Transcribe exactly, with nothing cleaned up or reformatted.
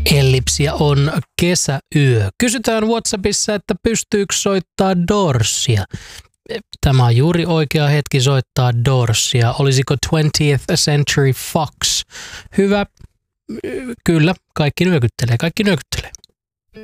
Ellipsiä on kesäyö. Kysytään WhatsAppissa, että pystyykö soittaa Doorsia. Tämä on juuri oikea hetki soittaa Doorsia. Olisiko twentieth Century Fox hyvä? Kyllä, kaikki nyökyttelee, kaikki nyökyttelee.